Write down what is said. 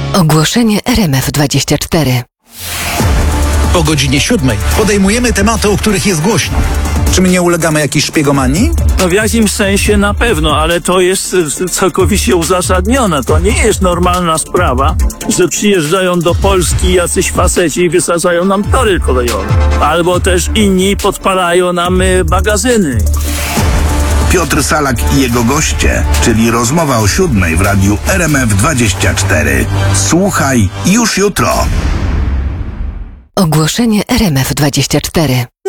Ogłoszenie RMF24. Po godzinie 7 podejmujemy tematy, o których jest głośno. Czy my nie ulegamy jakiejś szpiegomanii? No w jakimś sensie na pewno, ale to jest całkowicie uzasadnione. To nie jest normalna sprawa, że przyjeżdżają do Polski jacyś faceci i wysadzają nam tory kolejowe. Albo też inni podpalają nam magazyny. Piotr Salak i jego goście, czyli rozmowa o 7 w radiu RMF24. Słuchaj już jutro. Ogłoszenie RMF24.